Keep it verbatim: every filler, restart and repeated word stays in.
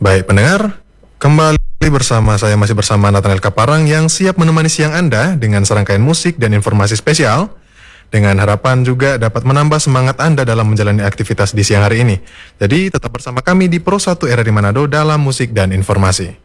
Baik pendengar, kembali bersama saya masih bersama Nathaniel Kaparang yang siap menemani siang Anda dengan serangkaian musik dan informasi spesial, dengan harapan juga dapat menambah semangat Anda dalam menjalani aktivitas di siang hari ini. Jadi tetap bersama kami di Pro satu R R I Manado dalam musik dan informasi.